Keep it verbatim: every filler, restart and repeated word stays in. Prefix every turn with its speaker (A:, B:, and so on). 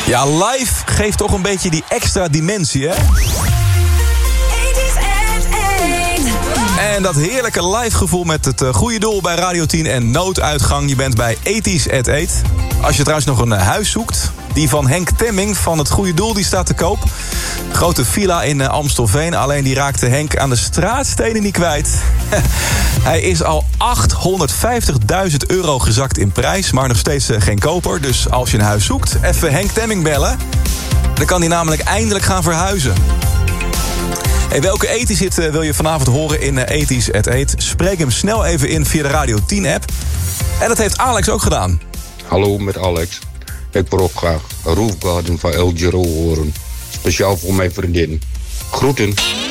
A: Ja, live geeft toch een beetje die extra dimensie, hè? En dat heerlijke live gevoel met het uh, goede doel bij Radio tien en nooduitgang. Je bent bij Ethisch at Eet. Als je trouwens nog een uh, huis zoekt, die van Henk Temming van het goede doel, die staat te koop. Grote villa in uh, Amstelveen. Alleen die raakte Henk aan de straatstenen niet kwijt. Hij is al achthonderdvijftigduizend euro gezakt in prijs, maar nog steeds uh, geen koper. Dus als je een huis zoekt, even Henk Temming bellen. Dan kan hij namelijk eindelijk gaan verhuizen. Hey, welke ethisch uh, wil je vanavond horen in uh, Ethisch at Eet? Spreek hem snel even in via de Radio tien app. En dat heeft Alex ook gedaan.
B: Hallo, met Alex. Ik wil ook graag Roof Garden van El Giro horen. Speciaal voor mijn vriendin. Groeten.